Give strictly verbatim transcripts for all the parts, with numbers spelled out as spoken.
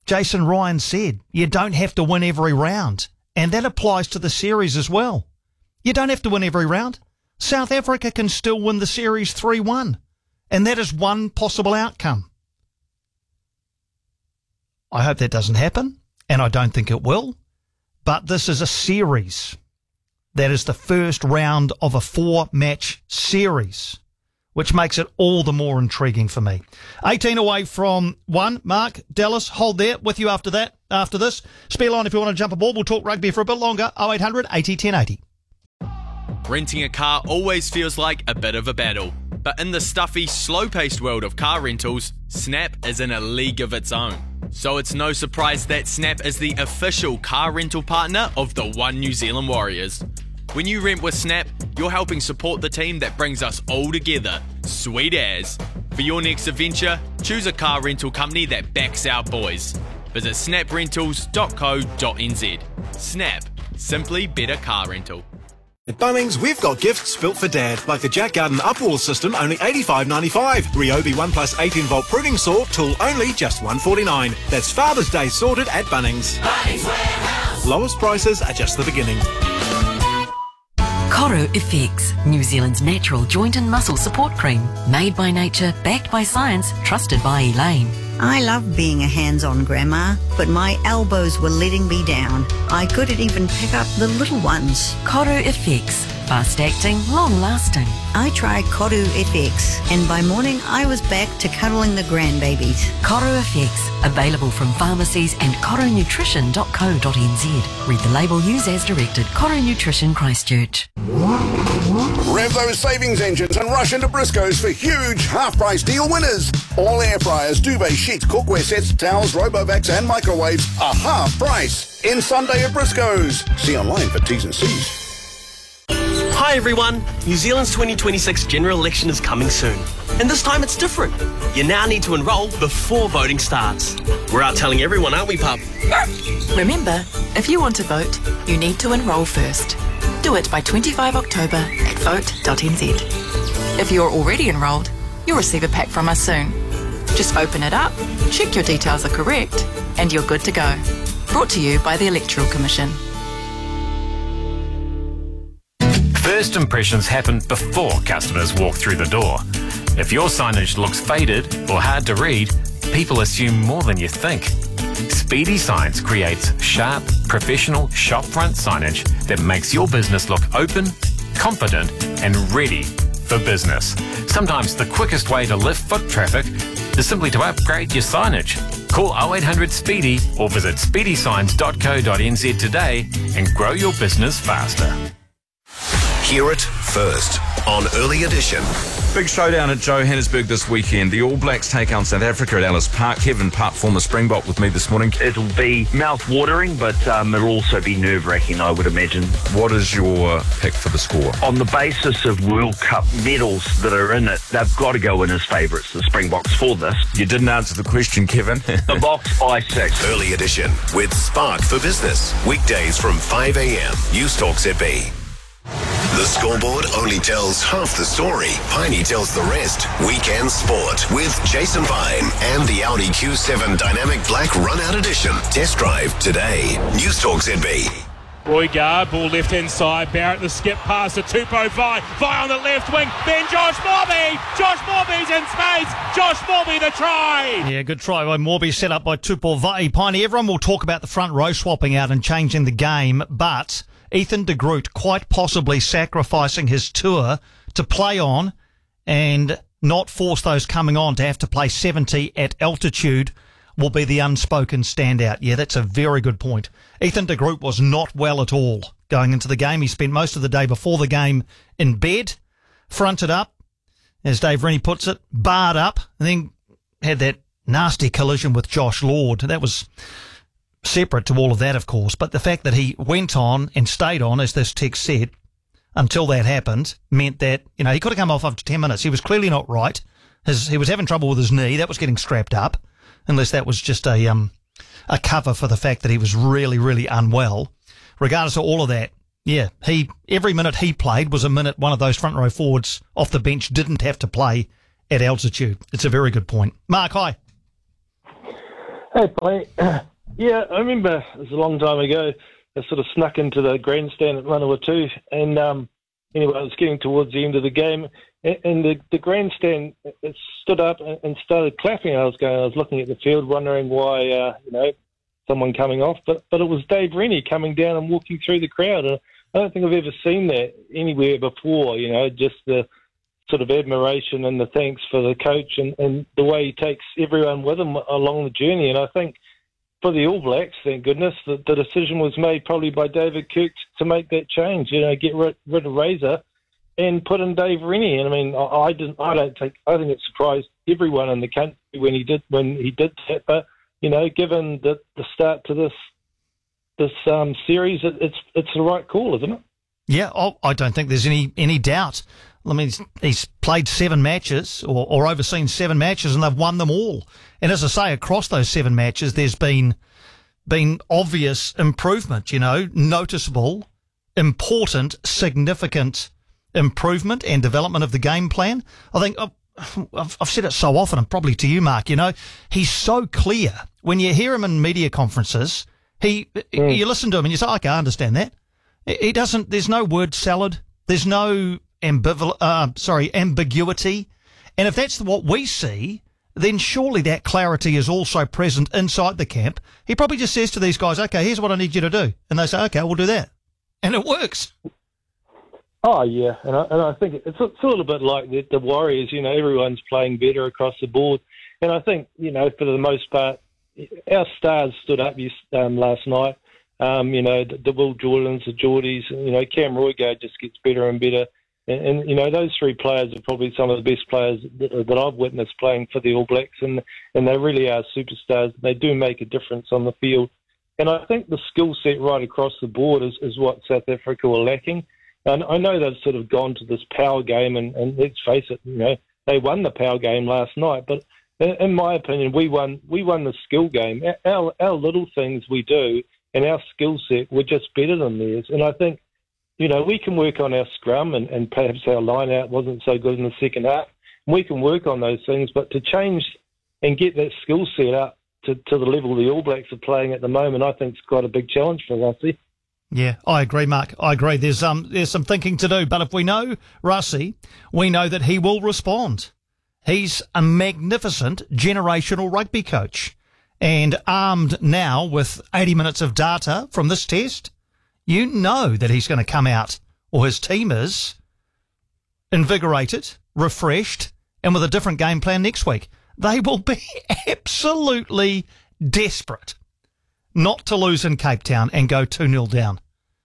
Jason Ryan said, you don't have to win every round. And that applies to the series as well. You don't have to win every round. South Africa can still win the series three one. And that is one possible outcome. I hope that doesn't happen, and I don't think it will. But this is a series. That is the first round of a four-match series, which makes it all the more intriguing for me. eighteen away from one. Mark, Dallas, hold there with you after that, after this. Spare line if you want to jump a ball. We'll talk rugby for a bit longer. oh eight hundred eighty ten eighty. Renting a car always feels like a bit of a battle. But in the stuffy, slow-paced world of car rentals, Snap is in a league of its own. So it's no surprise that Snap is the official car rental partner of the One New Zealand Warriors. When you rent with Snap, you're helping support the team that brings us all together. Sweet as. For your next adventure, choose a car rental company that backs our boys. Visit snap rentals dot co dot n z. Snap. Simply better car rental. At Bunnings, we've got gifts built for Dad, like the Jack Garden Upwall system, only eighty-five ninety-five. Ryobi one plus eighteen volt pruning saw, tool only just one forty-nine. That's Father's Day sorted at Bunnings. Bunnings Warehouse. Lowest prices are just the beginning. Coro Effects, New Zealand's natural joint and muscle support cream. Made by nature, backed by science, trusted by Elaine. I love being a hands-on grandma, but my elbows were letting me down. I couldn't even pick up the little ones. Coro Effects, fast-acting, long-lasting. I tried Koru F X, and by morning I was back to cuddling the grandbabies. Coro Effects, available from pharmacies and coro nutrition dot co dot n z. Read the label, use as directed. Coro Nutrition, Christchurch. Rev those savings engines and rush into Briscoe's for huge half-price deal winners. All air fryers, duvet sheets, cookware sets, towels, Robovacs and microwaves are half price. In Sunday at Briscoe's. See online for T's and C's. Hi everyone, New Zealand's twenty twenty-six general election is coming soon. And this time it's different. You now need to enrol before voting starts. We're out telling everyone, aren't we, pup? Remember, if you want to vote, you need to enrol first. Do it by twenty-fifth of October at vote dot n z. If you're already enrolled, you'll receive a pack from us soon. Just open it up, check your details are correct, and you're good to go. Brought to you by the Electoral Commission. First impressions happen before customers walk through the door. If your signage looks faded or hard to read, people assume more than you think. Speedy Signs creates sharp, professional shopfront signage that makes your business look open, confident and ready for business. Sometimes the quickest way to lift foot traffic is simply to upgrade your signage. Call oh eight hundred SPEEDY or visit speedy signs dot co dot n z today and grow your business faster. Hear it first on Early Edition. Big showdown at Johannesburg this weekend. The All Blacks take on South Africa at Ellis Park. Kevin Putt, former Springbok, with me this morning. It'll be mouth-watering, but um, it'll also be nerve-wracking, I would imagine. What is your pick for the score? On the basis of World Cup medals that are in it, they've got to go in as favourites, the Springboks, for this. You didn't answer the question, Kevin. The Box by six. Early Edition with Spark for Business. Weekdays from five a.m. News Talk Z B. The scoreboard only tells half the story. Piney tells the rest. Weekend Sport with Jason Vine and the Audi Q seven Dynamic Black Run-Out Edition. Test drive today. News Talk Z B. Roy Gard, ball left-hand side. Barrett the skip pass to Tupou Vi. Vi on the left wing. Then Josh Morby. Josh Morby's in space. Josh Morby the try. Yeah, good try by Morby, set up by Tupou Vi. Piney, everyone will talk about the front row swapping out and changing the game, but Ethan de Groot quite possibly sacrificing his tour to play on and not force those coming on to have to play seventy at altitude will be the unspoken standout. Yeah, that's a very good point. Ethan de Groot was not well at all going into the game. He spent most of the day before the game in bed, fronted up, as Dave Rennie puts it, barred up, and then had that nasty collision with Josh Lord. That was separate to all of that, of course, but the fact that he went on and stayed on, as this text said, until that happened, meant that, you know, he could have come off after ten minutes. He was clearly not right. His, he was having trouble with his knee. That was getting strapped up, unless that was just a um a cover for the fact that he was really, really unwell. Regardless of all of that, yeah, he every minute he played was a minute one of those front row forwards off the bench didn't have to play at altitude. It's a very good point. Mark, hi. Hey, Polly. Yeah, I remember it was a long time ago. I sort of snuck into the grandstand at Manawatu, and um, anyway, I was getting towards the end of the game, and, and the, the grandstand it stood up and started clapping. I was going, I was looking at the field, wondering why, uh, you know, someone coming off, but but it was Dave Rennie coming down and walking through the crowd. And I don't think I've ever seen that anywhere before. You know, just the sort of admiration and the thanks for the coach and, and the way he takes everyone with him along the journey. And I think for the All Blacks, thank goodness, that the decision was made probably by David Kirk to make that change. You know, get rid, rid of Razor and put in Dave Rennie. And I mean, I, I didn't. I don't think. I think it surprised everyone in the country when he did when he did that. But you know, given the the start to this this um, series, it, it's it's the right call, isn't it? Yeah, oh, I don't think there's any any doubt. I mean, he's, he's played seven matches or, or overseen seven matches, and they've won them all. And as I say, across those seven matches, there's been been obvious improvement. You know, noticeable, important, significant improvement and development of the game plan. I think I've, I've said it so often, and probably to you, Mark. You know, he's so clear when you hear him in media conferences. He, mm. you listen to him and you say, "Okay, I understand that." He doesn't. There's no word salad. There's no ambival- uh, sorry, ambiguity. And if that's what we see, then surely that clarity is also present inside the camp. He probably just says to these guys, "Okay, here's what I need you to do," and they say, "Okay, we'll do that," and it works. Oh yeah, and I, and I think it's a, it's a little bit like the, the Warriors. You know, everyone's playing better across the board, and I think you know for the most part, our stars stood up um, last night. Um, you know, the, the Will Jordans, the Geordies, you know, Cam Roigard just gets better and better. And, and, you know, those three players are probably some of the best players that, that I've witnessed playing for the All Blacks, and, and they really are superstars. They do make a difference on the field. And I think the skill set right across the board is, is what South Africa were lacking. And I know they've sort of gone to this power game, and, and let's face it, you know, they won the power game last night. But in, in my opinion, we won we won the skill game. Our, our little things we do and our skill set were just better than theirs. And I think, you know, we can work on our scrum, and, and perhaps our line-out wasn't so good in the second half. We can work on those things, but to change and get that skill set up to, to the level the All Blacks are playing at the moment, I think it's quite a big challenge for Russie. Yeah, I agree, Mark. I agree. There's um there's some thinking to do, but if we know Russie, we know that he will respond. He's a magnificent generational rugby coach. And armed now with eighty minutes of data from this test, you know that he's going to come out, or his team is, invigorated, refreshed, and with a different game plan next week. They will be absolutely desperate not to lose in Cape Town and go two nil down.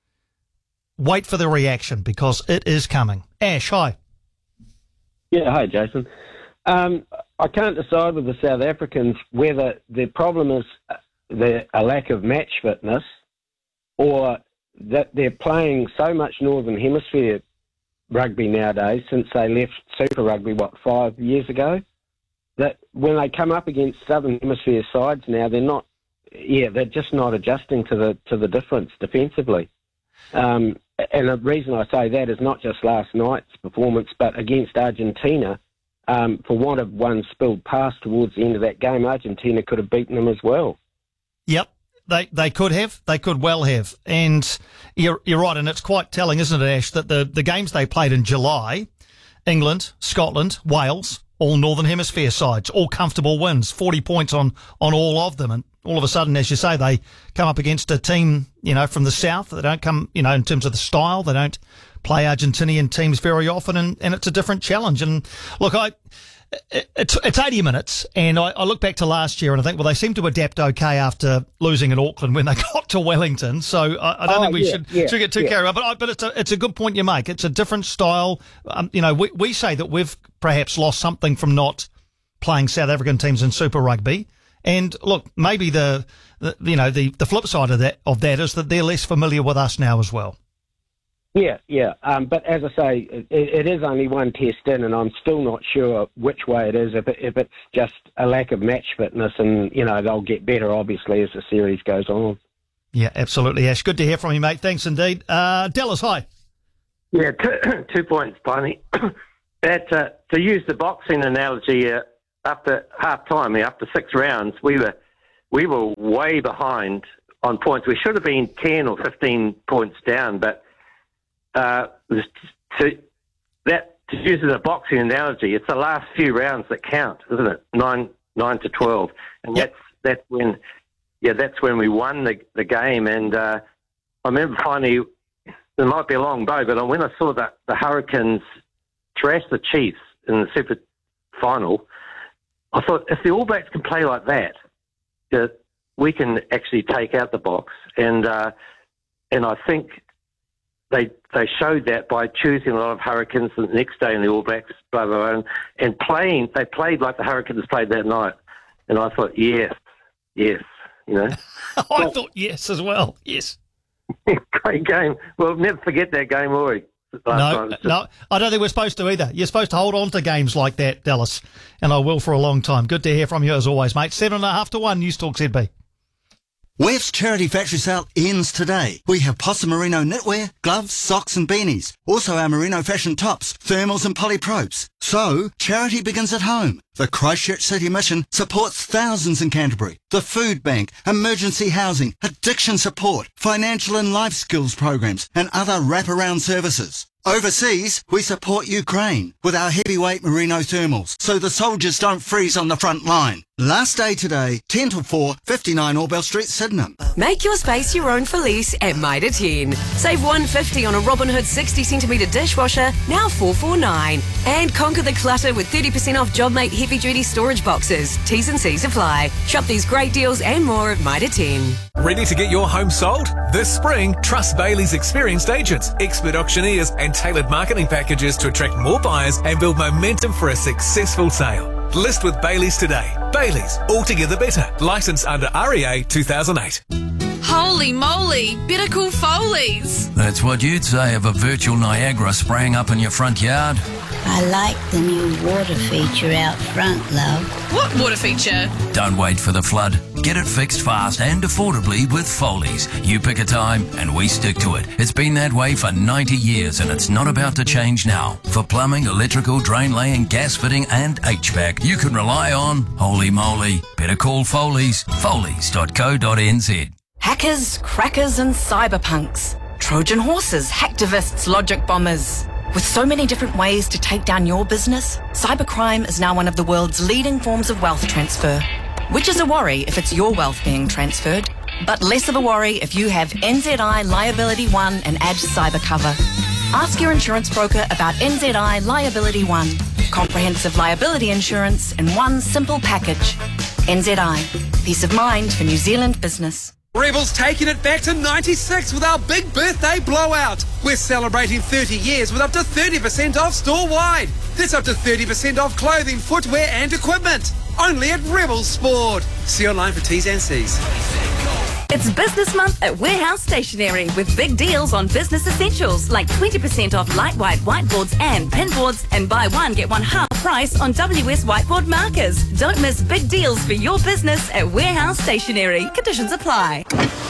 Wait for the reaction, because it is coming. Ash, hi. Yeah, hi, Jason. Um, I can't decide with the South Africans whether their problem is the, a lack of match fitness, or that they're playing so much Northern Hemisphere rugby nowadays since they left Super Rugby, what, five years ago, that when they come up against Southern Hemisphere sides now, they're not, yeah, they're just not adjusting to the to the difference defensively. Um, and the reason I say that is not just last night's performance, but against Argentina. Um, for want of one spilled pass towards the end of that game, Argentina could have beaten them as well. Yep, they they could have. They could well have. And you're, you're right, and it's quite telling, isn't it, Ash, that the, the games they played in July, England, Scotland, Wales, all Northern Hemisphere sides, all comfortable wins, forty points on, on all of them. And all of a sudden, as you say, they come up against a team, you know, from the south. They don't come, you know, in terms of the style, they don't play Argentinian teams very often, and, and it's a different challenge. And look, I it's, it's eighty minutes, and I, I look back to last year, and I think, well, they seem to adapt okay after losing in Auckland when they got to Wellington. So I, I don't oh, think we yeah, should, yeah, should get too yeah. carried away. But I, but it's a it's a good point you make. It's a different style. Um, you know, we we say that we've perhaps lost something from not playing South African teams in Super Rugby. And look, maybe the, the you know the, the flip side of that of that is that they're less familiar with us now as well. Yeah, yeah. Um, but as I say, it, it is only one test in, and I'm still not sure which way it is. If, it, if it's just a lack of match fitness, and, you know, they'll get better, obviously, as the series goes on. Yeah, absolutely, Ash. Good to hear from you, mate. Thanks indeed. Uh, Dallas, hi. Yeah, two, two points, Barney. that, uh, to use the boxing analogy, uh, after half-time, after six rounds, we were we were way behind on points. We should have been ten or fifteen points down, but uh, to, that, to use it as a boxing analogy, it's the last few rounds that count, isn't it? Nine, nine to twelve, and yep. that's that's when, yeah, that's when we won the the game. And uh, I remember finally, it might be a long bow, but when I saw that the Hurricanes thrash the Chiefs in the Super Final, I thought if the All Blacks can play like that, that we can actually take out the box, and uh, and I think they they showed that by choosing a lot of Hurricanes the next day in the All Blacks, blah blah, blah and, and playing. They played like the Hurricanes played that night, and I thought, yes, yes, you know. I well, thought yes as well. Yes, great game. Well, never forget that game, will we? No, just... no, I don't think we're supposed to either. You're supposed to hold on to games like that, Dallas, and I will for a long time. Good to hear from you as always, mate. Seven and a half to one, News Talk Z B. W E F's charity factory sale ends today. We have Possum Merino knitwear, gloves, socks and beanies. Also our merino fashion tops, thermals and polypropes. So, charity begins at home. The Christchurch City Mission supports thousands in Canterbury. The Food Bank, emergency housing, addiction support, financial and life skills programs and other wraparound services. Overseas, we support Ukraine with our heavyweight merino thermals so the soldiers don't freeze on the front line. Last day today, ten till four, fifty-nine Orbell Street, Sydenham. Make your space your own for lease at Mitre ten. Save one hundred fifty dollars on a Robin Hood sixty centimetre dishwasher, now four forty-nine. And conquer the clutter with thirty percent off JobMate heavy duty storage boxes. T's and C's apply. Shop these great deals and more at Mitre ten. Ready to get your home sold? This spring, trust Bailey's experienced agents, expert auctioneers and tailored marketing packages to attract more buyers and build momentum for a successful sale. List with Bailey's today. Bailey's, altogether better. Licensed under R E A two thousand eight. Holy moly, better call Foley's. That's what you'd say of a virtual Niagara spraying up in your front yard. I like the new water feature out front, love. What water feature? Don't wait for the flood. Get it fixed fast and affordably with Foley's. You pick a time and we stick to it. It's been that way for ninety years and it's not about to change now. For plumbing, electrical, drain laying, gas fitting and H V A C, you can rely on holy moly. Better call Foley's. Foley's dot co dot n z. Hackers, crackers and cyberpunks. Trojan horses, hacktivists, logic bombers. With so many different ways to take down your business, cybercrime is now one of the world's leading forms of wealth transfer. Which is a worry if it's your wealth being transferred, but less of a worry if you have N Z I Liability One and Edge Cyber Cover. Ask your insurance broker about N Z I Liability One. Comprehensive liability insurance in one simple package. N Z I. Peace of mind for New Zealand business. Rebels taking it back to ninety-six with our big birthday blowout. We're celebrating thirty years with up to thirty percent off store-wide. That's up to thirty percent off clothing, footwear and equipment. Only at Rebels Sport. See online for T's and C's. It's Business Month at Warehouse Stationery with big deals on business essentials like twenty percent off light white whiteboards and pinboards and buy one get one half price on W S whiteboard markers. Don't miss big deals for your business at Warehouse Stationery. Conditions apply.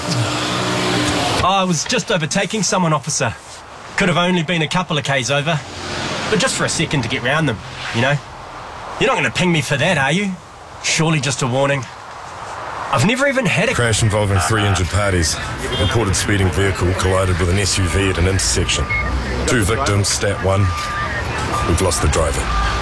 Oh, I was just overtaking someone, officer. Could have only been a couple of K's over. But just for a second to get round them, you know? You're not going to ping me for that, are you? Surely just a warning. I've never even had a... Crash involving three injured parties. Reported speeding vehicle collided with an S U V at an intersection. Two victims, stat one. We've lost the driver.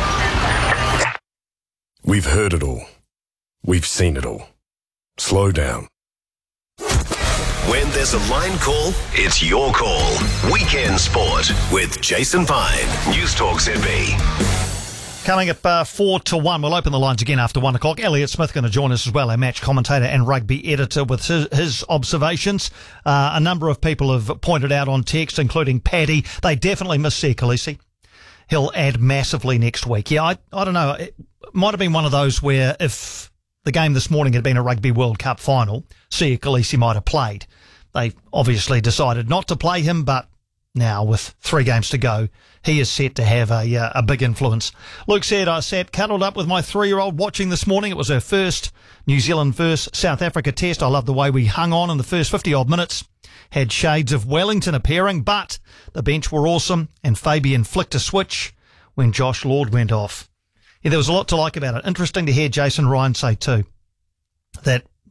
We've heard it all. We've seen it all. Slow down. When there's a line call, it's your call. Weekend Sport with Jason Pine. News Talk Z B. Coming up uh, four to one. We'll open the lines again after one o'clock. Elliot Smith going to join us as well, our match commentator and rugby editor, with his, his observations. Uh, a number of people have pointed out on text, including Paddy, they definitely miss Siya Kolisi. He'll add massively next week. Yeah, I, I don't know. It might have been one of those where if the game this morning had been a Rugby World Cup final, Siya Kolisi might have played. They obviously decided not to play him, but now with three games to go, he is set to have a uh, a big influence. Luke said, I sat cuddled up with my three-year-old watching this morning. It was her first New Zealand versus South Africa test. I love the way we hung on in the first fifty-odd minutes. Had shades of Wellington appearing, but the bench were awesome, and Fabian flicked a switch when Josh Lord went off. Yeah, there was a lot to like about it. Interesting to hear Jason Ryan say too that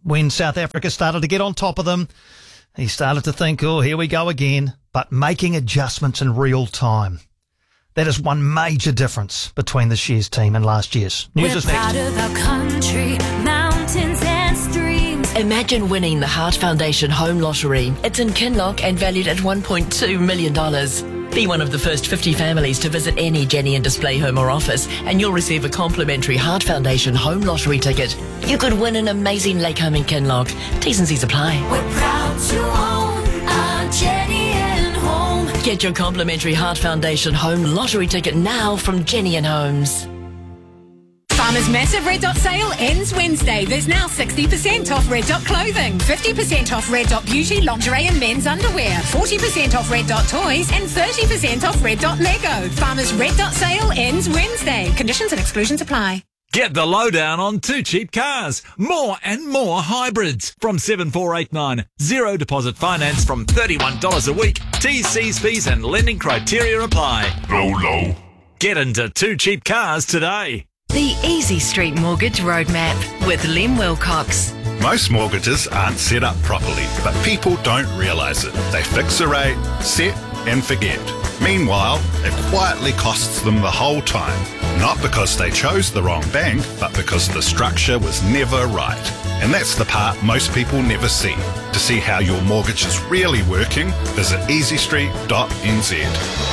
when South Africa started to get on top of them, he started to think, oh, here we go again, but making adjustments in real time. That is one major difference between this year's team and last year's. News We're is next. proud of our country, mountains and streams. Imagine winning the Heart Foundation Home Lottery. It's in Kinloch and valued at one point two million dollars. Be one of the first fifty families to visit any Jenny and Display home or office, and you'll receive a complimentary Heart Foundation Home Lottery ticket. You could win an amazing lake home in Kinloch. T's and C's apply. We're proud to own our Jenny and Home. Get your complimentary Heart Foundation Home Lottery ticket now from Jenny and Homes. Farmer's massive Red Dot sale ends Wednesday. There's now sixty percent off Red Dot clothing, fifty percent off Red Dot beauty, lingerie and men's underwear, forty percent off Red Dot toys and thirty percent off Red Dot Lego. Farmer's Red Dot sale ends Wednesday. Conditions and exclusions apply. Get the lowdown on Two Cheap Cars. More and more hybrids from seven four eight nine. Zero deposit finance from thirty-one dollars a week. T's, C's, fees and lending criteria apply. Low, low. Get into Two Cheap Cars today. The Easy Street Mortgage Roadmap with Lem Wilcox. Most mortgages aren't set up properly, but people don't realise it. They fix a rate, set and forget. Meanwhile, it quietly costs them the whole time. Not because they chose the wrong bank, but because the structure was never right. And that's the part most people never see. To see how your mortgage is really working, visit easy street dot n z.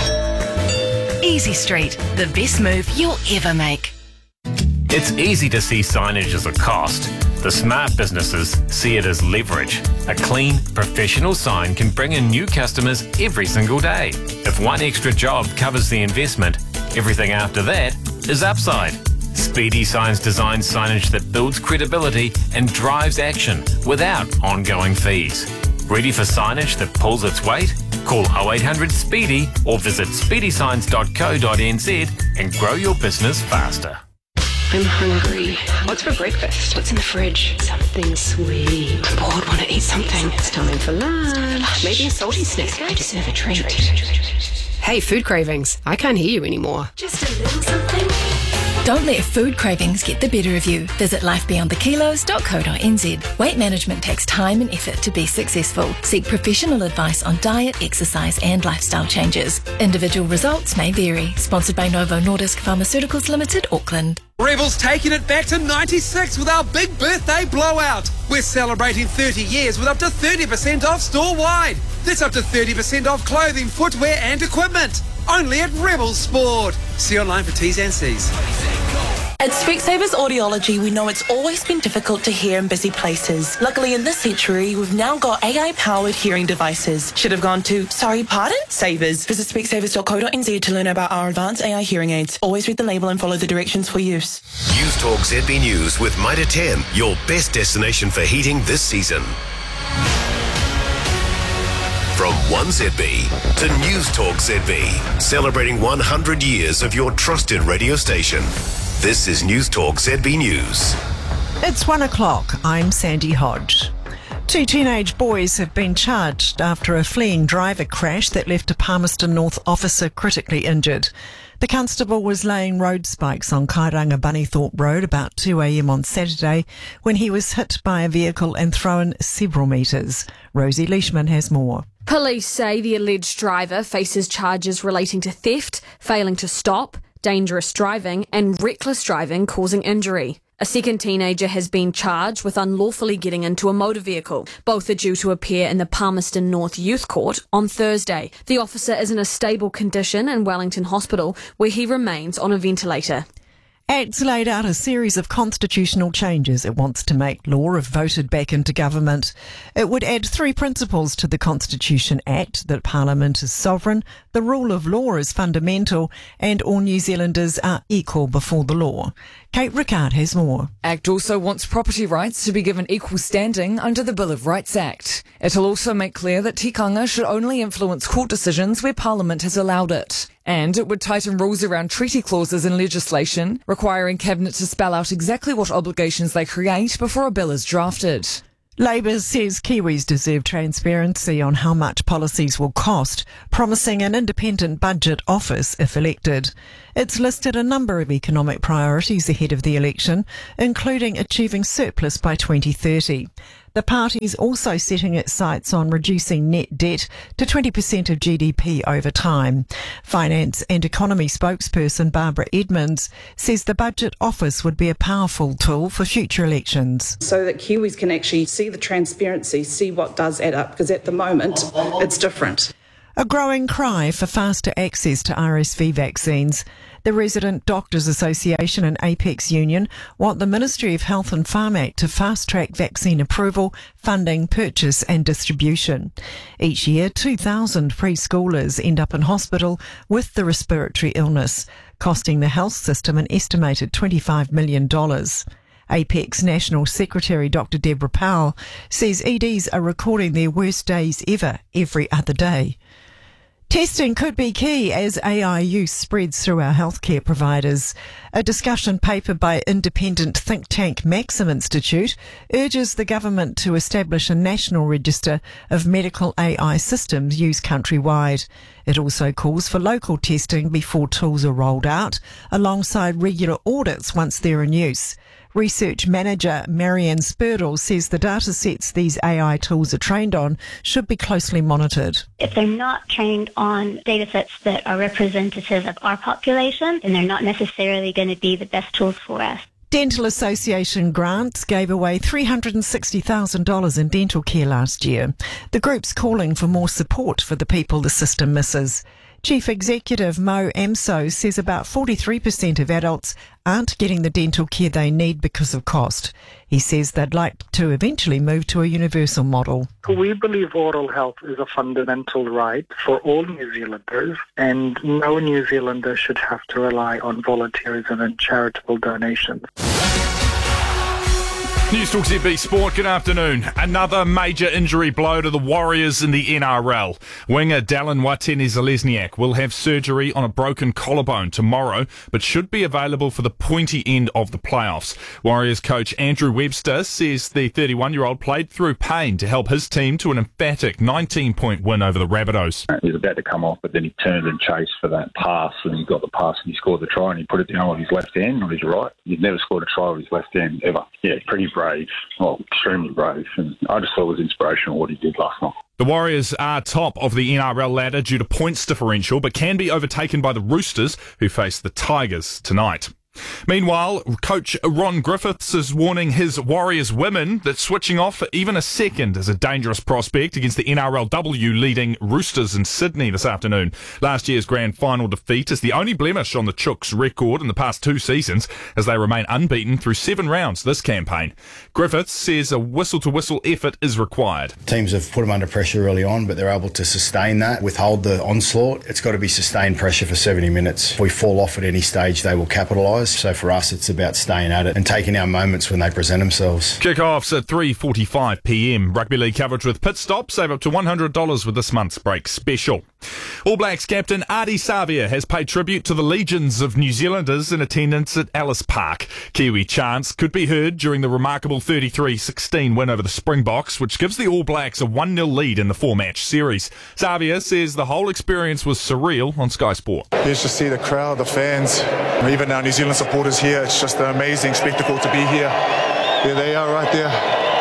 Easy Street, the best move you'll ever make. It's easy to see signage as a cost. The smart businesses see it as leverage. A clean, professional sign can bring in new customers every single day. If one extra job covers the investment, everything after that is upside. Speedy Signs designs signage that builds credibility and drives action without ongoing fees. Ready for signage that pulls its weight? Call oh eight hundred SPEEDY or visit speedy signs dot co dot n z and grow your business faster. I'm hungry. What's for breakfast? What's in the fridge? Something sweet. I'm bored, want to eat something. It's time for lunch. lunch. Maybe a salty snack. I deserve a treat. Hey, food cravings. I can't hear you anymore. Just a little something. Don't let food cravings get the better of you. Visit life beyond the kilos dot co dot n z. Weight management takes time and effort to be successful. Seek professional advice on diet, exercise and lifestyle changes. Individual results may vary. Sponsored by Novo Nordisk Pharmaceuticals Limited, Auckland. Rebels taking it back to ninety-six with our big birthday blowout. We're celebrating thirty years with up to thirty percent off store-wide. That's up to thirty percent off clothing, footwear and equipment. Only at Rebels Sport. See online for T's and C's. At Specsavers Audiology, we know it's always been difficult to hear in busy places. Luckily, in this century, we've now got A I-powered hearing devices. Should have gone to, sorry, pardon? Savers. Visit specsavers dot co dot n z to learn about our advanced A I hearing aids. Always read the label and follow the directions for use. News Talk Z B News with Mitre ten, your best destination for heating this season. From one Z B to News Talk Z B, celebrating one hundred years of your trusted radio station. This is News Talk Z B News. It's one o'clock. I'm Sandy Hodge. Two teenage boys have been charged after a fleeing driver crash that left a Palmerston North officer critically injured. The constable was laying road spikes on Kairanga Bunnythorpe Road about two a m on Saturday when he was hit by a vehicle and thrown several metres. Rosie Leishman has more. Police say the alleged driver faces charges relating to theft, failing to stop, dangerous driving and reckless driving causing injury. A second teenager has been charged with unlawfully getting into a motor vehicle. Both are due to appear in the Palmerston North Youth Court on Thursday. The officer is in a stable condition in Wellington Hospital, where he remains on a ventilator. ACT's laid out a series of constitutional changes it wants to make law if voted back into government. It would add three principles to the Constitution Act: that Parliament is sovereign, the rule of law is fundamental, and all New Zealanders are equal before the law. Kate Rickard has more. ACT also wants property rights to be given equal standing under the Bill of Rights Act. It'll also make clear that tikanga should only influence court decisions where Parliament has allowed it. And it would tighten rules around treaty clauses in legislation, requiring Cabinet to spell out exactly what obligations they create before a bill is drafted. Labour says Kiwis deserve transparency on how much policies will cost, promising an independent budget office if elected. It's listed a number of economic priorities ahead of the election, including achieving surplus by twenty thirty. The party's also setting its sights on reducing net debt to twenty percent of G D P over time. Finance and economy spokesperson Barbara Edmonds says the budget office would be a powerful tool for future elections. So that Kiwis can actually see the transparency, see what does add up, because at the moment it's different. A growing cry for faster access to R S V vaccines. The Resident Doctors Association and Apex Union want the Ministry of Health and Farm Act to fast-track vaccine approval, funding, purchase and distribution. Each year, two thousand preschoolers end up in hospital with the respiratory illness, costing the health system an estimated twenty-five million dollars. Apex National Secretary Doctor Deborah Powell says E Ds are recording their worst days ever every other day. Testing could be key as A I use spreads through our healthcare providers. A discussion paper by independent think tank Maxim Institute urges the government to establish a national register of medical A I systems used countrywide. It also calls for local testing before tools are rolled out, alongside regular audits once they're in use. Research manager Marianne Spurdle says the data sets these A I tools are trained on should be closely monitored. If they're not trained on data sets that are representative of our population, then they're not necessarily going to be the best tools for us. Dental Association Grants gave away three hundred sixty thousand dollars in dental care last year. The group's calling for more support for the people the system misses. Chief Executive Mo Amso says about forty-three percent of adults aren't getting the dental care they need because of cost. He says they'd like to eventually move to a universal model. We believe oral health is a fundamental right for all New Zealanders, and no New Zealander should have to rely on volunteerism and charitable donations. News Talk Z B Sport, good afternoon. Another major injury blow to the Warriors in the N R L. Winger Dallin Watene-Zelezniak will have surgery on a broken collarbone tomorrow, but should be available for the pointy end of the playoffs. Warriors coach Andrew Webster says the thirty-one-year-old played through pain to help his team to an emphatic nineteen-point win over the Rabbitohs. He was about to come off, but then he turned and chased for that pass, and he got the pass and he scored the try, and he put it down with his left hand, not his right. He'd never scored a try with his left hand, ever. Yeah, pretty brave, well, extremely brave, and I just thought it was inspirational what he did last night. The Warriors are top of the N R L ladder due to points differential, but can be overtaken by the Roosters, who face the Tigers tonight. Meanwhile, coach Ron Griffiths is warning his Warriors women that switching off for even a second is a dangerous prospect against the N R L W leading Roosters in Sydney this afternoon. Last year's grand final defeat is the only blemish on the Chooks' record in the past two seasons, as they remain unbeaten through seven rounds this campaign. Griffiths says a whistle-to-whistle effort is required. Teams have put them under pressure early on, but they're able to sustain that, withhold the onslaught. It's got to be sustained pressure for seventy minutes. If we fall off at any stage, they will capitalise. So for us, it's about staying at it and taking our moments when they present themselves. Kick-offs at three forty-five p m. Rugby League coverage with Pit Stop. Save up to one hundred dollars with this month's break special. All Blacks captain Ardie Savea has paid tribute to the legions of New Zealanders in attendance at Ellis Park. Kiwi chants could be heard during the remarkable thirty-three sixteen win over the Springboks, which gives the All Blacks a one nil lead in the four-match series. Savea says the whole experience was surreal on Sky Sport. Just to see the crowd, the fans, even our New Zealand supporters here, it's just an amazing spectacle to be here. There they are right there.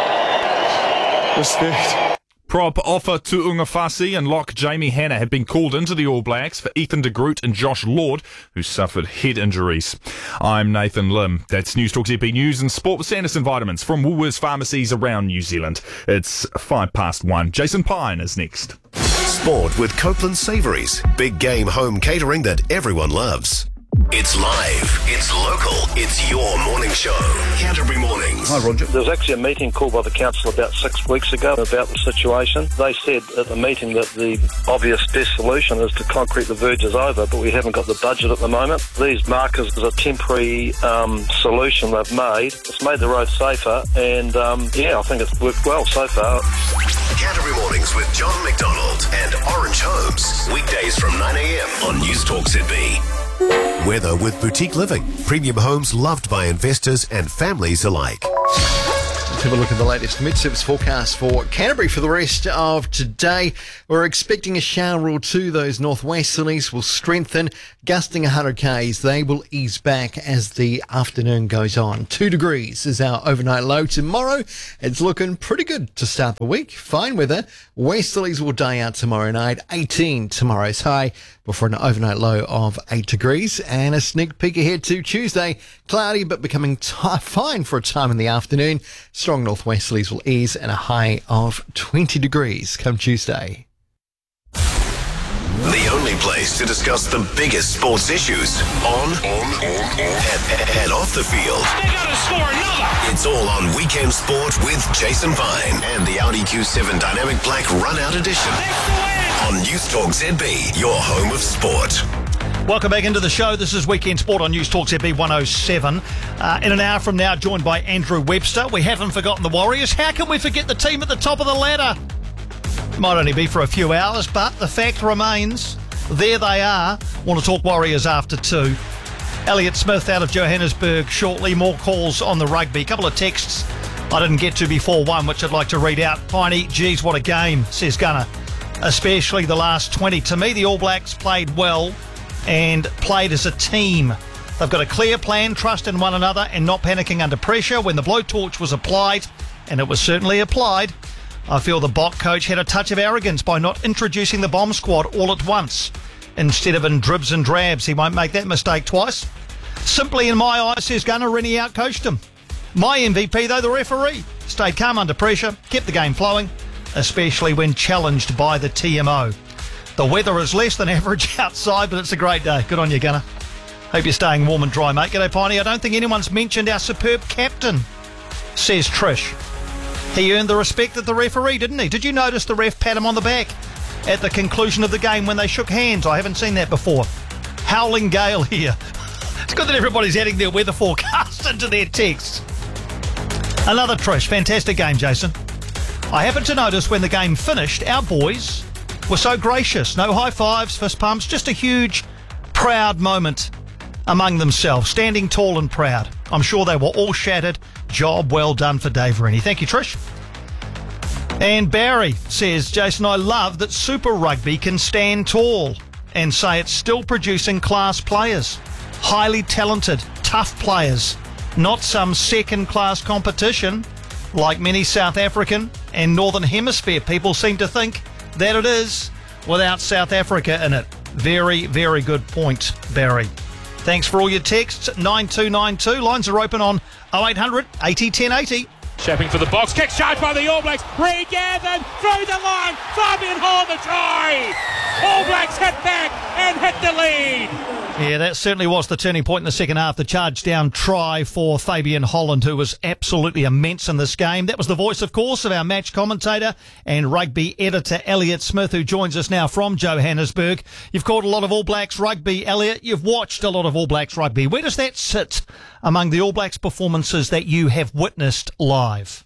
Respect. Prop offer to Ungafasi and lock Jamie Hanna have been called into the All Blacks for Ethan de Groot and Josh Lord, who suffered head injuries. I'm Nathan Lim. That's News Talk Z B News and Sport with Sanderson Vitamins from Woolworths pharmacies around New Zealand. It's five past one. Jason Pine is next. Sport with Copeland Savouries. Big game home catering that everyone loves. It's live, it's local, it's your morning show. Canterbury Mornings. Hi, Roger. There was actually a meeting called by the council about six weeks ago about the situation. They said at the meeting that the obvious best solution is to concrete the verges over, but we haven't got the budget at the moment. These markers is a temporary um, solution they've made. It's made the road safer, and um, yeah, I think it's worked well so far. Canterbury Mornings with John McDonald and Orange Homes. Weekdays from nine a m on News Talk Z B. Weather with Boutique Living. Premium homes loved by investors and families alike. Let's have a look at the latest mid-service forecast for Canterbury for the rest of today. We're expecting a shower or two. Those northwesterlies will strengthen, gusting one hundred kays. They will ease back as the afternoon goes on. Two degrees is our overnight low tomorrow. It's looking pretty good to start the week. Fine weather. Westerlies will die out tomorrow night. eighteen tomorrow's high before an overnight low of eight degrees. And a sneak peek ahead to Tuesday. Cloudy but becoming t- fine for a time in the afternoon. Strong northwesterlies will ease and a high of twenty degrees come Tuesday. The only place to discuss the biggest sports issues on, on, on, on. And, and off the field. They gotta score another! It's all on Weekend Sport with Jason Vine and the Audi Q seven Dynamic Black Run-Out Edition. On News Talk Z B, your home of sport. Welcome back into the show. This is Weekend Sport on News Talk Z B one oh seven. Uh, in an hour from now, joined by Andrew Webster. We haven't forgotten the Warriors. How can we forget the team at the top of the ladder? Might only be for a few hours, but the fact remains, there they are. Want to talk Warriors after two. Elliot Smith out of Johannesburg shortly. More calls on the rugby. A couple of texts I didn't get to before one, which I'd like to read out. Piney, geez, what a game, says Gunner. Especially the last twenty. To me, the All Blacks played well and played as a team. They've got a clear plan, trust in one another and not panicking under pressure. When the blowtorch was applied, and it was certainly applied, I feel the Bok coach had a touch of arrogance by not introducing the bomb squad all at once. Instead of in dribs and drabs, he won't make that mistake twice. Simply in my eyes, says Gunner, Rennie outcoached him. My M V P, though, the referee, stayed calm under pressure, kept the game flowing, especially when challenged by the T M O. The weather is less than average outside, but it's a great day. Good on you, Gunner. Hope you're staying warm and dry, mate. G'day, Piney. I don't think anyone's mentioned our superb captain, says Trish. He earned the respect of the referee, didn't he? Did you notice the ref pat him on the back at the conclusion of the game when they shook hands? I haven't seen that before. Howling gale here. It's good that everybody's adding their weather forecast into their texts. Another Trish. Fantastic game, Jason. I happened to notice when the game finished, our boys were so gracious. No high fives, fist pumps, just a huge, proud moment among themselves, standing tall and proud. I'm sure they were all shattered. Job well done for Dave Rennie. Thank you, Trish. And Barry says, Jason, I love that Super Rugby can stand tall and say it's still producing class players. Highly talented, tough players. Not some second-class competition like many South African and Northern Hemisphere people seem to think that it is without South Africa in it. Very, very good point, Barry. Thanks for all your texts. nine two nine two. Lines are open on oh eight hundred eighty ten eighty. Shaping for the box. Kick charge by the All Blacks. Regathered through the line. Fabian Hall the try. All Blacks hit back and hit the lead. Yeah, that certainly was the turning point in the second half. The charge down try for Fabian Holland, who was absolutely immense in this game. That was the voice, of course, of our match commentator and rugby editor, Elliot Smith, who joins us now from Johannesburg. You've called a lot of All Blacks rugby, Elliot. You've watched a lot of All Blacks rugby. Where does that sit among the All Blacks performances that you have witnessed live?